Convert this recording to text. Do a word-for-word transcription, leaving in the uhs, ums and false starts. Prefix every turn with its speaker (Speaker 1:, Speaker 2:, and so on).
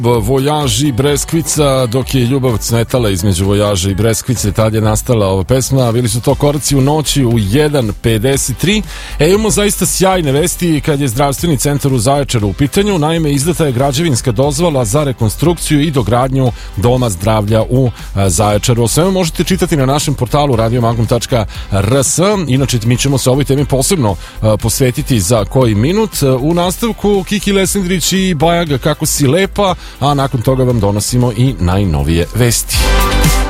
Speaker 1: Vojaž i Breskvica, dok je ljubav cvetala između Vojaža i Breskvice, tad je nastala ova pesma. Bili su to Koraci u noći u jedan pedeset tri. E, imamo zaista sjajne vesti kad je zdravstveni centar u Zaječaru u pitanju. Naime, izdata je građevinska dozvola za rekonstrukciju i dogradnju Doma zdravlja u Zaječaru. O svemu možete čitati na našem portalu radio magnum tačka r s. Inače, mi ćemo se ovoj temi posebno posvetiti za koji minut. U nastavku Kiki Lesendrić i Bajaga, kako si lepa, a nakon toga vam donosimo i najnovije vesti.